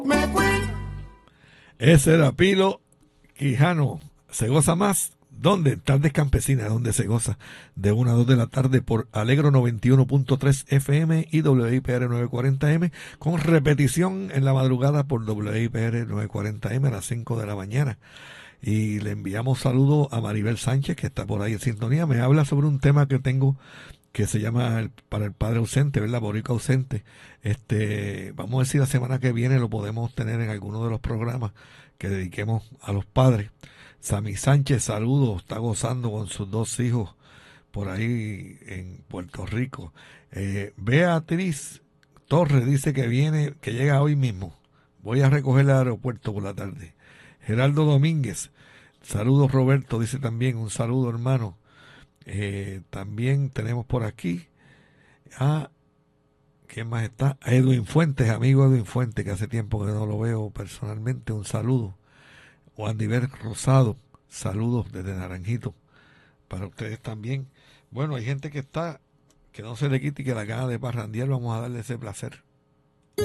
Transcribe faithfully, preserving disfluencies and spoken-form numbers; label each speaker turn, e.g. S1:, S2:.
S1: Ese era Pilo Quijano. ¿Se goza más? ¿Dónde? Tardes Campesinas, donde se goza de una a dos de la tarde por Alegro noventa y uno punto tres F M y W I P R novecientos cuarenta M, con repetición en la madrugada por W I P R novecientos cuarenta M a las cinco de la mañana. Y le enviamos saludos a Maribel Sánchez, que está por ahí en sintonía. Me habla sobre un tema que tengo que se llama el, para el padre ausente, ¿verdad? Boricua ausente. Este, vamos a ver si la semana que viene lo podemos tener en alguno de los programas que dediquemos a los padres. Sammy Sánchez, saludos, está gozando con sus dos hijos por ahí en Puerto Rico. Eh, Beatriz Torres dice que viene, que llega hoy mismo. Voy a recogerla al aeropuerto por la tarde. Geraldo Domínguez, saludos Roberto, dice también, un saludo hermano. Eh, también tenemos por aquí a, ¿quién más está? A Edwin Fuentes, amigo Edwin Fuentes, que hace tiempo que no lo veo personalmente, un saludo. Juan Diver Rosado, saludos desde Naranjito para ustedes también. Bueno, hay gente que está, que no se le quite y que la gana de parrandear, vamos a darle ese placer.